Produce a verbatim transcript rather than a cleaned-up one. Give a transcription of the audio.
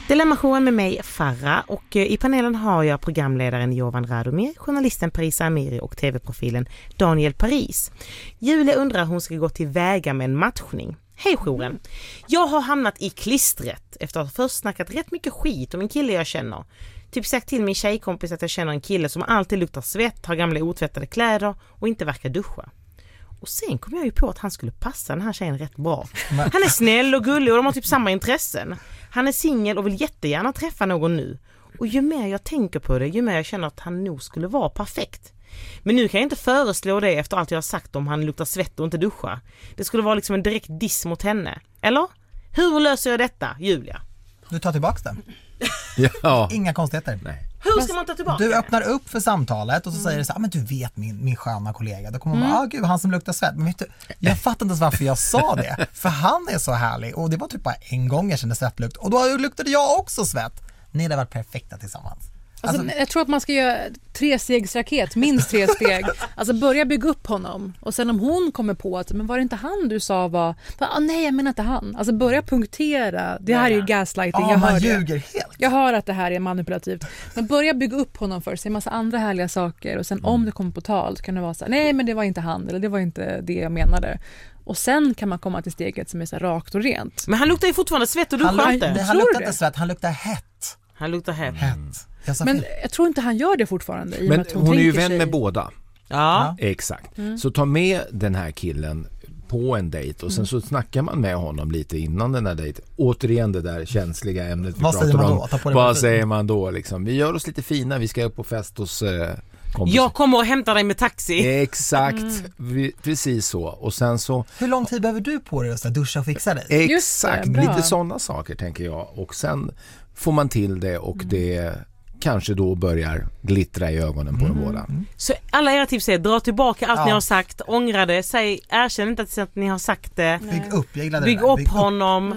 Dilemmashowen med mig, Farah, och i panelen har jag programledaren Jovan Radomir, journalisten Parisa Amiri och tv-profilen Daniel Paris. Julia undrar hon ska gå till väga med en matchning. Hej jouren! Jag har hamnat i klistret efter att ha först snackat rätt mycket skit om en kille jag känner. Typ sagt till min tjejkompis att jag känner en kille som alltid luktar svett, har gamla otvättade kläder och inte verkar duscha. Och sen kom jag ju på att han skulle passa den här tjejen rätt bra. Han är snäll och gullig och de har typ samma intressen. Han är singel och vill jättegärna träffa någon nu. Och ju mer jag tänker på det, ju mer jag känner att han nog skulle vara perfekt. Men nu kan jag inte föreslå det efter allt jag har sagt om han luktar svett och inte duscha. Det skulle vara liksom en direkt diss mot henne. Eller? Hur löser jag detta, Julia? Du tar tillbaka den. Ja. Inga konstigheter. Nej. Hur ska man ta tillbaka? Du öppnar upp för samtalet och så mm. säger du så här, men du vet min, min sköna kollega. Då kommer man mm. bara, ah, gud, han som luktar svett. Men vet du, jag fattar inte varför jag sa det. För han är så härlig. Och det var typ bara en gång jag kände svettlukt. Och då luktade jag också svett. Ni hade varit perfekta tillsammans. Alltså, alltså, jag tror att man ska göra tre stegsraket, minst tre steg. Alltså börja bygga upp honom. Och sen om hon kommer på att, men var det inte han du sa var, ah, nej jag menar inte han. Alltså börja punktera. Det här är ju gaslighting, ja, jag man hör ljuger det. Helt. Jag hör att det här är manipulativt. Men börja bygga upp honom först, säg en massa andra härliga saker. Och sen mm. om det kommer på tal så kan det vara så här, nej men det var inte han, eller det var inte det jag menade. Och sen kan man komma till steget som är så här rakt och rent. Men han luktar ju fortfarande svett och du han, inte. Han, han luktar inte svett, han luktar hett. Han luktar hett. hett. Jag men jag tror inte han gör det fortfarande. I men att hon hon är ju vän sig. med båda. Ja. Exakt. Mm. Så ta med den här killen på en dejt och sen så snackar man med honom lite innan den här dejten. Återigen det där känsliga ämnet vi Vad pratar säger man om. då? Vad säger man då? Liksom? Vi gör oss lite fina, vi ska upp på fest hos eh, kompisar. Jag kommer och hämtar dig med taxi. Exakt, Mm. vi, precis så. Och sen så... Hur lång tid behöver du på dig att duscha och fixa dig? Exakt, det, lite sådana saker tänker jag. Och sen får man till det och mm. det kanske då börjar glittra i ögonen på mm. dem båda. Så alla era tips är dra tillbaka allt ja. ni har sagt, ångra det, säg, erkänn inte att ni har sagt det. Bygg upp, jag gillade Bygg det där. upp Bygg honom,